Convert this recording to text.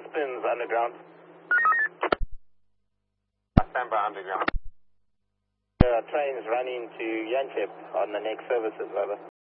Austin's underground. Stand by underground. Trains running to Yanchep on the next services, over.